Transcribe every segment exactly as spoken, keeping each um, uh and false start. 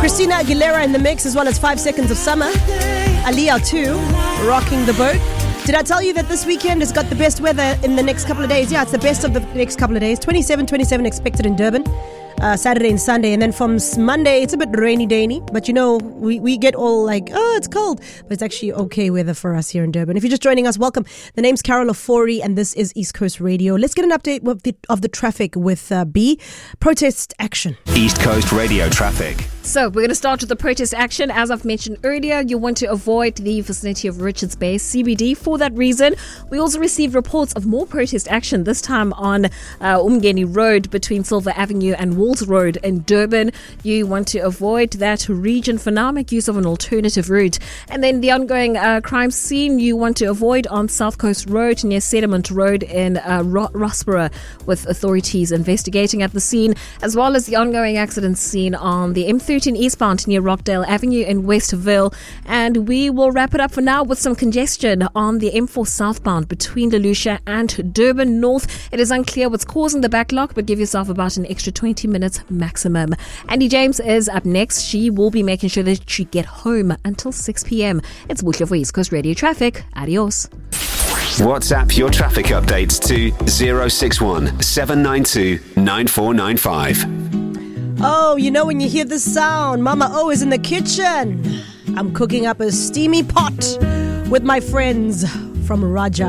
Christina Aguilera in the mix, as well as Five Seconds of Summer. Aaliyah too, rocking the boat. Did I tell you that this weekend has got the best weather in the next couple of days? Yeah, it's the best of the next couple of days. twenty-seven, twenty-seven expected in Durban. Uh, Saturday and Sunday, and then from Monday it's a bit rainy dainy, but you know we, we get all like, oh, it's cold, but it's actually okay weather for us here in Durban. If you're just joining us, welcome. The name's Carol Ofori and this is East Coast Radio. Let's get an update of the, of the traffic with uh, B. Protest action. East Coast Radio traffic. So we're going to start with the protest action. As I've mentioned earlier, you want to avoid the vicinity of Richards Bay C B D. For that reason, we also received reports of more protest action, this time on uh, Umgeni Road between Silver Avenue and Walls Road in Durban. You want to avoid that region for now, make use of an alternative route. And then the ongoing uh, crime scene you want to avoid on South Coast Road near Settlement Road in uh, Ro- Rossborough, with authorities investigating at the scene, as well as the ongoing accident scene on the M thirteen eastbound near Rockdale Avenue in Westville. And we will wrap it up for now with some congestion on the M four southbound between Lelucia and Durban North. It is unclear what's causing the backlog, but give yourself about an extra twenty minutes maximum. Andy James is up next. She will be making sure that you get home until six p.m. It's Bushla for East Coast Radio Traffic. Adios. WhatsApp your traffic updates to zero six one seven nine two nine four nine five. Oh, you know when you hear this sound, Mama O is in the kitchen. I'm cooking up a steamy pot with my friends from Raja.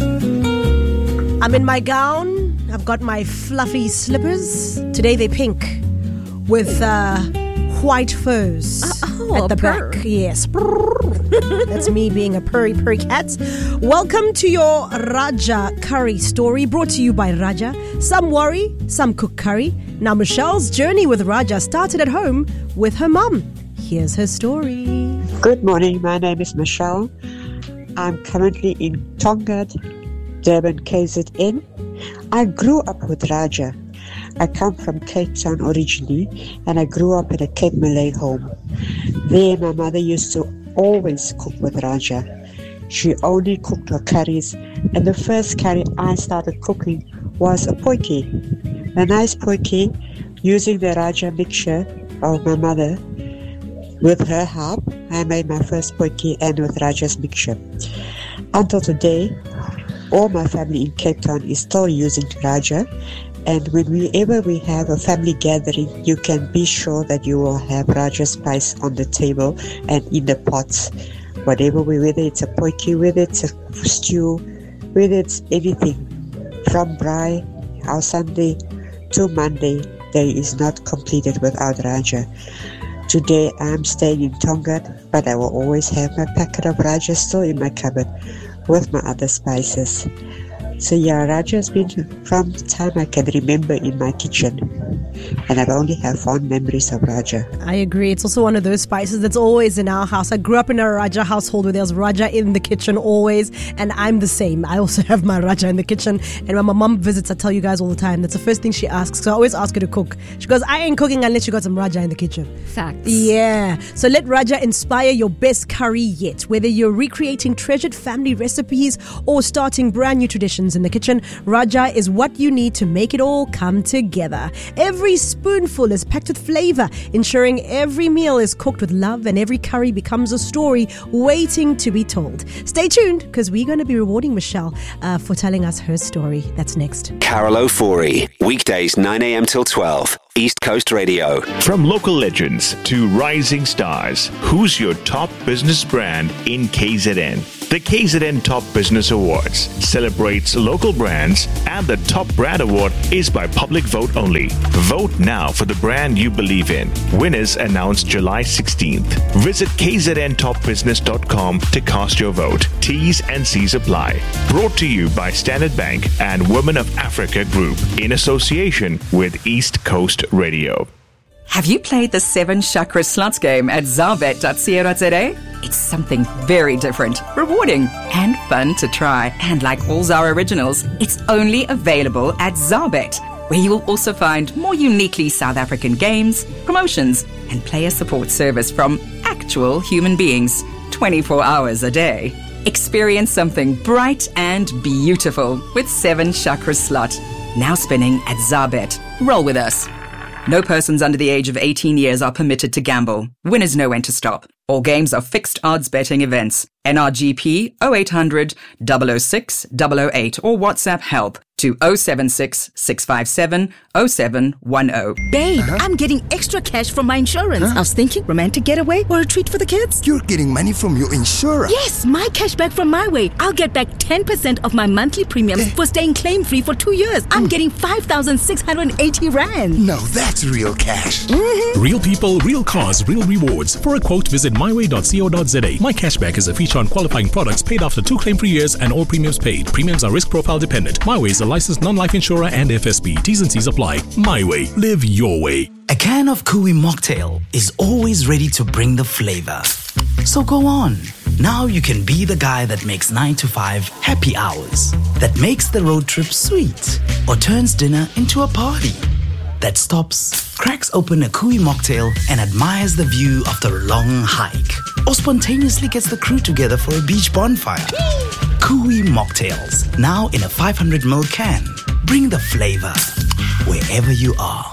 I'm in my gown. I've got my fluffy slippers. Today they're pink with uh, white furs oh, at the purr. back. Yes. That's me being a purry purry cat. Welcome to your Raja curry story, brought to you by Raja. Some worry, some cook curry. Now Michelle's journey with Raja started at home with her mum. Here's her story. Good morning, my name is Michelle. I'm currently in Tongaat, Durban, K Z N. I grew up with Raja. I come from Cape Town originally, and I grew up in a Cape Malay home. There my mother used to always cook with Raja. She only cooked her curries, and the first curry I started cooking was a potjie. A nice potjie using the Raja mixture of my mother. With her help, I made my first potjie and with Raja's mixture. Until today, all my family in Cape Town is still using Raja, and whenever we have a family gathering, you can be sure that you will have Raja spice on the table and in the pots. Whatever, we, whether it's a potjie, whether it's a stew, whether it's anything, from braai, our Sunday to Monday, day is not completed without Raja. Today I'm staying in Tongaat, but I will always have my packet of Raja still in my cupboard with my other spices. So yeah, Raja has been from the time I can remember in my kitchen, and I only have fond memories of Raja. I agree. It's also one of those spices that's always in our house. I grew up in a Raja household where there's Raja in the kitchen always, and I'm the same. I also have my Raja in the kitchen, and when my mom visits, I tell you guys all the time, that's the first thing she asks. So I always ask her to cook. She goes, I ain't cooking unless you got some Raja in the kitchen. Facts. Yeah. So let Raja inspire your best curry yet. Whether you're recreating treasured family recipes or starting brand new traditions in the kitchen, Raja is what you need to make it all come together. Every spoonful is packed with flavor, ensuring every meal is cooked with love and every curry becomes a story waiting to be told. Stay tuned, because we're going to be rewarding Michelle uh, for telling us her story. That's next. Carol Ofori, weekdays nine a.m. till twelve. East Coast Radio. From local legends to rising stars, who's your top business brand in K Z N? The K Z N Top Business Awards celebrates local brands, and the Top Brand Award is by public vote only. Vote now for the brand you believe in. Winners announced July sixteenth. Visit k z n top business dot com to cast your vote. T's and C's apply. Brought to you by Standard Bank and Women of Africa Group in association with East Coast Radio. Have you played the Seven Chakra Slots game at zarbet dot co dot za? It's something very different, rewarding, and fun to try. And like all Zara originals, it's only available at Zarbet, where you will also find more uniquely South African games, promotions, and player support service from actual human beings, twenty-four hours a day. Experience something bright and beautiful with Seven Chakra Slot. Now spinning at Zarbet. Roll with us. No persons under the age of eighteen years are permitted to gamble. Winners know when to stop. All games are fixed odds betting events. N R G P oh eight hundred, double oh six, double oh eight or WhatsApp help to oh seven six, six five seven, oh seven one oh. Babe, uh-huh. I'm getting extra cash from my insurance. Huh? I was thinking romantic getaway or a treat for the kids. You're getting money from your insurance? Yes, my cash back from my way. I'll get back ten percent of my monthly premiums eh. for staying claim-free for two years. I'm mm. getting five thousand six hundred eighty rand. Now that's real cash. Mm-hmm. Real people, real cars, real rewards. For a quote, visit my way dot co dot za. My cashback is a feature on qualifying products paid after two claim-free years and all premiums paid. Premiums are risk profile dependent. My Way is a licensed non-life insurer and F S B. T's and C's apply. My Way. Live your way. A can of Kui mocktail is always ready to bring the flavor. So go on. Now you can be the guy that makes nine to five happy hours, that makes the road trip sweet, or turns dinner into a party, that stops, cracks open a Kui mocktail and admires the view after a long hike, or spontaneously gets the crew together for a beach bonfire. Kui mocktails, now in a five hundred milliliter can. Bring the flavor wherever you are.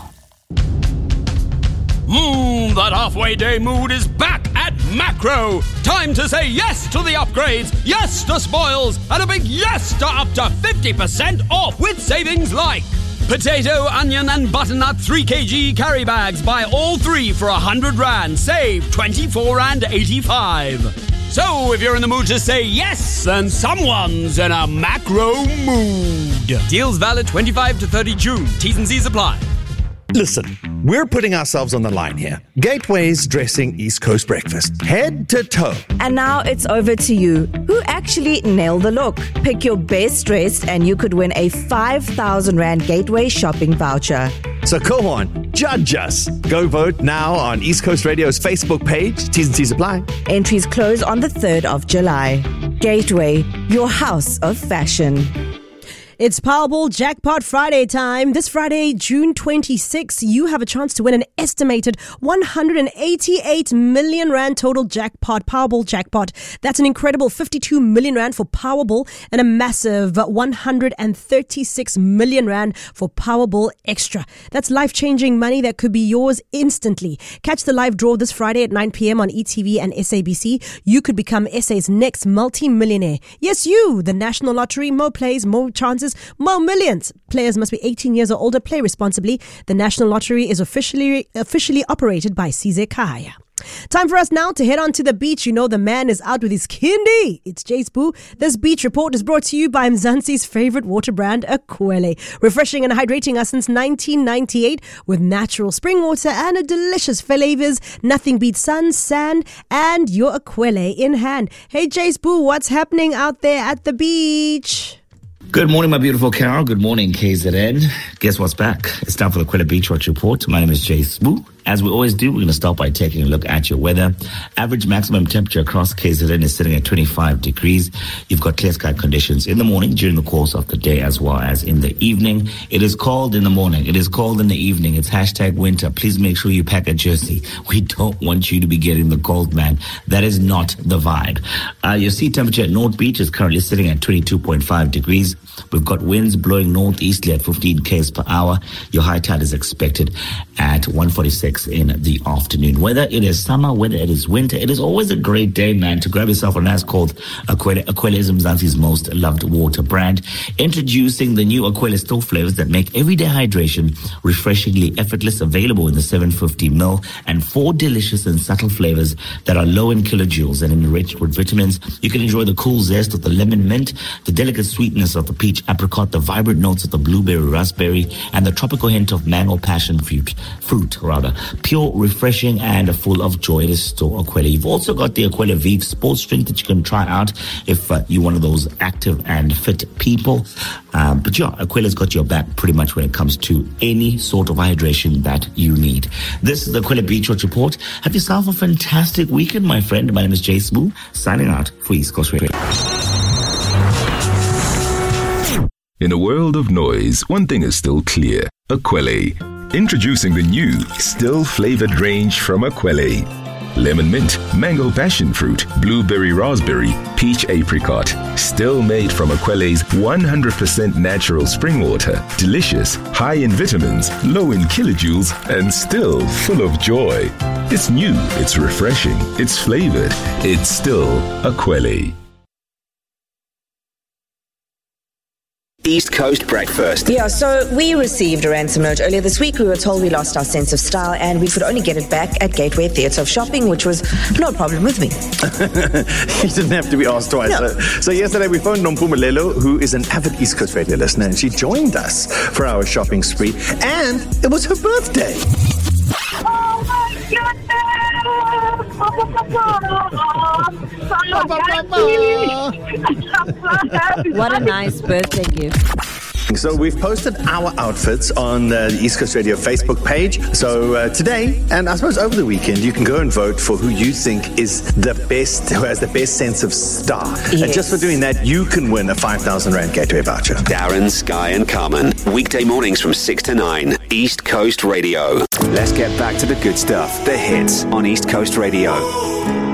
Mmm, that halfway day mood is back at Macro. Time to say yes to the upgrades, yes to spoils, and a big yes to up to fifty percent off with savings like potato, onion and butternut three kilogram carry bags. Buy all three for one hundred rand. Save twenty-four rand eighty-five. So if you're in the mood to say yes, then someone's in a Macro mood. Deals valid twenty-fifth to thirtieth of June. T's and C's apply. Listen, we're putting ourselves on the line here. Gateway's dressing East Coast breakfast, head to toe. And now it's over to you. Who actually nailed the look? Pick your best dressed and you could win a five thousand rand Gateway shopping voucher. So go on, judge us. Go vote now on East Coast Radio's Facebook page. T's and C's apply. Entries close on the third of July. Gateway, your house of fashion. It's Powerball Jackpot Friday time. This Friday, June twenty-sixth, you have a chance to win an estimated one hundred eighty-eight million rand total jackpot, Powerball jackpot. That's an incredible fifty-two million rand for Powerball and a massive one hundred thirty-six million rand for Powerball Extra. That's life-changing money that could be yours instantly. Catch the live draw this Friday at nine p.m. on E T V and S A B C. You could become S A's next multi-millionaire. Yes, you, the National Lottery, more plays, more chances, more millions. Players must be eighteen years or older. Play responsibly. The National Lottery is officially officially operated by Sizwe Khaya. Time for us now to head on to the beach. You know the man is out with his kindi. It's Jace Boo. This beach report is brought to you by Mzansi's favorite water brand, Akwele. Refreshing and hydrating us since nineteen ninety-eight with natural spring water and a delicious flavors. Nothing beats sun, sand, and your Akwele in hand. Hey Jace Boo, what's happening out there at the beach? Good morning, my beautiful Carol. Good morning, K Z N. Guess what's back? It's time for the Kwela Beach Watch Report. My name is Jace Boo. As we always do, we're going to start by taking a look at your weather. Average maximum temperature across K Z N is sitting at twenty-five degrees. You've got clear sky conditions in the morning, during the course of the day, as well as in the evening. It is cold in the morning. It is cold in the evening. It's hashtag winter. Please make sure you pack a jersey. We don't want you to be getting the cold, man. That is not the vibe. Uh, your sea temperature at North Beach is currently sitting at twenty-two point five degrees. We've got winds blowing northeasterly at fifteen kilometers per hour. Your high tide is expected at one forty-six in the afternoon. Whether it is summer, whether it is winter, it is always a great day, man, to grab yourself a nice cold Akwele. Akwele is Mzansi's most loved water brand. Introducing the new Akwele still flavors that make everyday hydration refreshingly effortless, available in the seven fifty milliliter and four delicious and subtle flavors that are low in kilojoules and enriched with vitamins. You can enjoy the cool zest of the lemon mint, the delicate sweetness of the peach apricot, the vibrant notes of the blueberry raspberry, and the tropical hint of mango passion fruit, fruit rather. Pure, refreshing, and full of joy. It is still Akwele. You've also got the Akwele Vive sports drink that you can try out if uh, you're one of those active and fit people. Um, but yeah, Akwele's got your back pretty much when it comes to any sort of hydration that you need. This is the Akwele Beach Watch Report. Have yourself a fantastic weekend, my friend. My name is Jace Boo, signing out for East Coast Radio. In a world of noise, one thing is still clear. Akwele. Introducing the new, still flavored range from Akwele. lemon mint, mango passion fruit, blueberry raspberry, peach apricot. Still made from Akwele's one hundred percent natural spring water. Delicious, high in vitamins, low in kilojoules, and still full of joy. It's new, it's refreshing, it's flavored. It's still Akwele. East Coast Breakfast. Yeah, so we received a ransom note earlier this week. We were told we lost our sense of style and we could only get it back at Gateway Theatre of Shopping, which was no problem with me. You didn't have to be asked twice. No. So, so yesterday we phoned Nompumelelo, who is an avid East Coast radio listener, and she joined us for our shopping spree, and it was her birthday. Oh my goodness! What a nice birthday gift. So we've posted our outfits on uh, the East Coast Radio Facebook page. So uh, today, and I suppose over the weekend, you can go and vote for who you think is the best, who has the best sense of style. Yes. And just for doing that, you can win a five thousand Rand Gateway voucher. Darren, Sky and Carmen. Weekday mornings from six to nine. East Coast Radio. Let's get back to the good stuff. The hits on East Coast Radio.